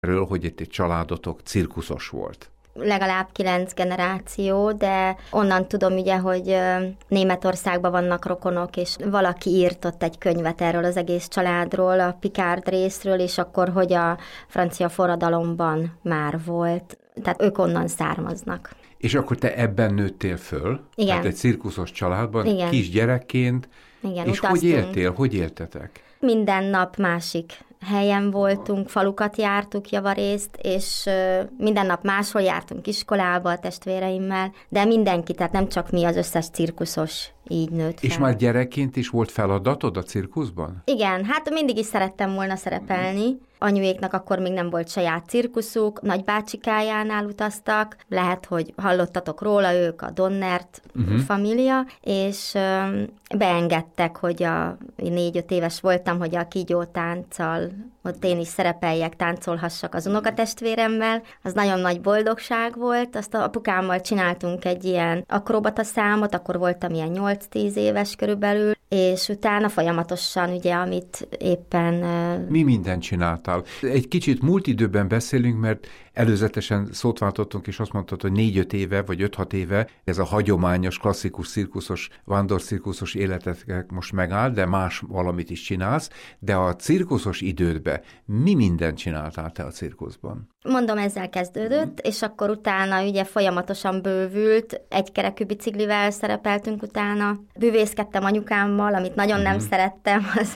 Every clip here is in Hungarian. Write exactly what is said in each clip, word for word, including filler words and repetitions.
erről, hogy itt egy családotok cirkuszos volt. Legalább kilenc generáció, de onnan tudom ugye, hogy Németországban vannak rokonok, és valaki írt ott egy könyvet erről az egész családról, a Picard részről, és akkor, hogy a francia forradalomban már volt. Tehát ők onnan származnak. És akkor te ebben nőttél föl? Igen. Tehát egy cirkuszos családban, Igen. kisgyerekként. Igen, és utaztunk. hogy éltél? Hogy éltetek? Minden nap másik helyen voltunk, falukat jártuk javarészt, és minden nap máshol jártunk iskolába a testvéreimmel, de mindenki, tehát nem csak mi, az összes cirkuszos így nőtt fel. És már gyerekként is volt feladatod a cirkuszban? Igen, hát mindig is szerettem volna szerepelni. Anyuéknak akkor még nem volt saját cirkuszuk, nagybácsikájánál utaztak, lehet, hogy hallottatok róla, ők a Donnert uh-huh. família, és ö, beengedtek, hogy a négy-öt éves voltam, hogy a kígyótánccal ott én is szerepeljek, táncolhassak az unokatestvéremmel. Az nagyon nagy boldogság volt. Azt a apukámmal csináltunk egy ilyen akrobata számot, akkor voltam ilyen nyolc-tíz éves körülbelül, és utána folyamatosan ugye, amit éppen... Mi mindent csináltál? Egy kicsit múlt időben beszélünk, mert előzetesen szót váltottunk, és azt mondtad, hogy négy-öt éve, vagy öt-hat éve ez a hagyományos, klasszikus, cirkuszos, vándorcirkuszos életet most megáll, de más valamit is csinálsz, de a cirkuszos idődben mi mindent csináltál te a cirkuszban? Mondom, ezzel kezdődött, és akkor utána ugye folyamatosan bővült, egy kerekű biciklivel szerepeltünk utána, bűvészkedtem anyukámmal, amit nagyon nem uh-huh. szerettem, az,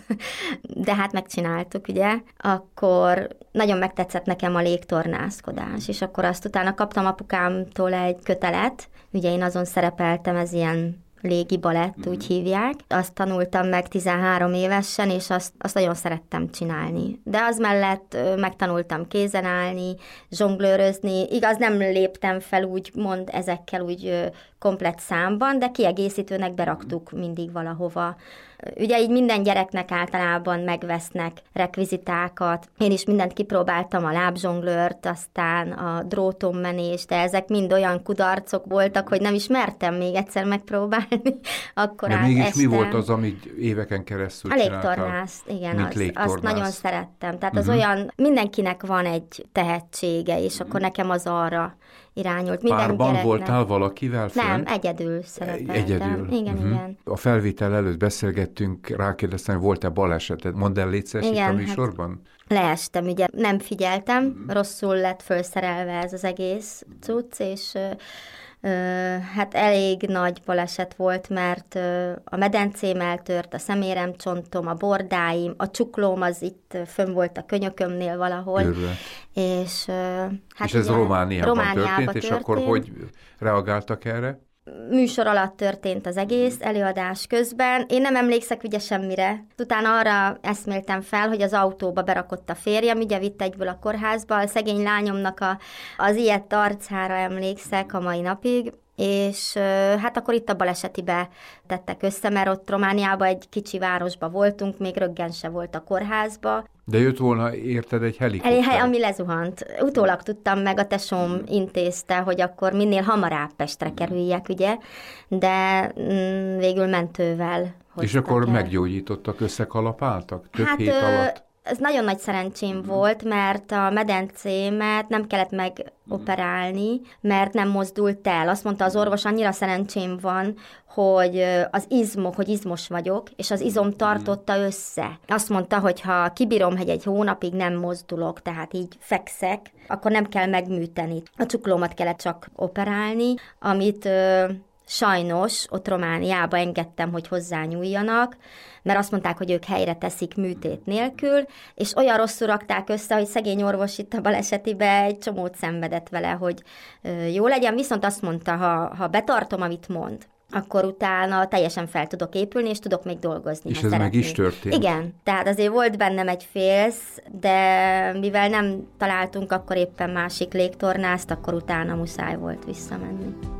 de hát megcsináltuk, ugye. Akkor nagyon megtetszett nekem a légtornászkodás, és akkor azt utána kaptam apukámtól egy kötelet, ugye én azon szerepeltem, ez ilyen légi balett, úgy hívják. Azt tanultam meg tizenhárom évesen, és azt, azt nagyon szerettem csinálni. De az mellett megtanultam kézen állni, zsonglőrözni. Igaz, nem léptem fel úgy, mond ezekkel úgy komplett számban, de kiegészítőnek beraktuk mindig valahova. Ugye így minden gyereknek általában megvesznek rekvizitákat. Én is mindent kipróbáltam, a lábzsonglőrt, aztán a drótonmenést, de ezek mind olyan kudarcok voltak, hogy nem is mertem még egyszer megpróbálni. Akkor de mégis estem. Mi volt az, amit éveken keresztül a csináltál? légtornász, igen, Mint az, légtornász. azt nagyon szerettem. Tehát uh-huh. az olyan, mindenkinek van egy tehetsége, és uh-huh. akkor nekem az arra irányult. Minden Párban gyereknek. voltál valakivel fönt? Nem, egyedül szerepeltem. Egyedül. Igen, uh-huh. igen. A felvétel előtt beszélgettünk, rákérdeztem, hogy volt-e baleseted? Mondd el légy szíves itt a műsorban? Hát leestem, ugye nem figyeltem, uh-huh. rosszul lett fölszerelve ez az egész cucc, és hát elég nagy baleset volt, mert a medencém eltört, a szeméremcsontom, a bordáim, a csuklóm az itt fönn volt a könyökömnél valahol. Örül. És, hát és ez ugye, Romániában, Romániában történt, történt, és akkor hogy reagáltak erre? Műsor alatt történt az egész, előadás közben. Én nem emlékszek ugye semmire. Utána arra eszméltem fel, hogy az autóba berakott a férjem, ugye vitt egyből a kórházba. A szegény lányomnak a, az ilyet arcára emlékszek a mai napig, és hát akkor itt a balesetibe tettek össze, mert ott Romániában egy kicsi városba voltunk, még röggen se volt a kórházba. De jött volna, érted, egy helikopter? Egy, ami lezuhant. Utólag tudtam meg, a tesóm intézte, hogy akkor minél hamarabb Pestre kerüljek, ugye, de mm, végül mentővel hoztak. És akkor el. Meggyógyítottak, összekalapáltak? Több hát, hét alatt? Ez nagyon nagy szerencsém volt, mert a medencémet nem kellett megoperálni, mert nem mozdult el. Azt mondta az orvos, annyira szerencsém van, hogy az izmok, hogy izmos vagyok, és az izom tartotta össze. Azt mondta, hogy ha kibírom, hogy egy hónapig nem mozdulok, tehát így fekszek, akkor nem kell megműteni. A csuklómat kellett csak operálni, amit... Sajnos ott Romániába engedtem, hogy hozzányúljanak, mert azt mondták, hogy ők helyre teszik műtét nélkül, és olyan rosszul rakták össze, hogy szegény orvos itt a balesetibe egy csomót szenvedett vele, hogy jó legyen, viszont azt mondta, ha, ha betartom, amit mond, akkor utána teljesen fel tudok épülni, és tudok még dolgozni. És ez szeretnék. Meg is történt? Igen, tehát azért volt bennem egy félsz, de mivel nem találtunk akkor éppen másik légtornászt, akkor utána muszáj volt visszamenni.